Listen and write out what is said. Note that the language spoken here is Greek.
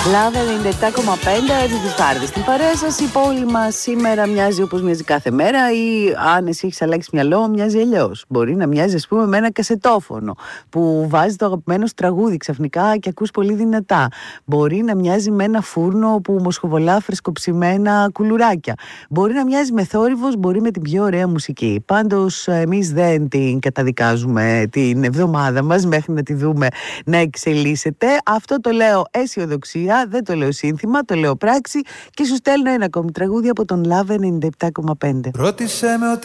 Λάβε 97,5 έτσι τις Τάρδες. Στην παρέα σας η πόλη μας σήμερα μοιάζει όπως μοιάζει κάθε μέρα, ή αν εσύ έχεις αλλάξει μυαλό, μοιάζει αλλιώς. Μπορεί να μοιάζει, ας πούμε, με ένα κασετόφωνο που βάζει το αγαπημένο σου τραγούδι ξαφνικά και ακούς πολύ δυνατά. Μπορεί να μοιάζει με ένα φούρνο που μοσχοβολά φρεσκοψημένα κουλουράκια. Μπορεί να μοιάζει με θόρυβος, μπορεί με την πιο ωραία μουσική. Πάντως, εμείς δεν την καταδικάζουμε την εβδομάδα μας μέχρι να τη δούμε να εξελίσσεται. Αυτό το λέω αισιοδοξία. Δεν το λέω σύνθημα, το λέω πράξη και σου στέλνω ένα ακόμη τραγούδι από τον Λάβε 97,5. Ρώτησε με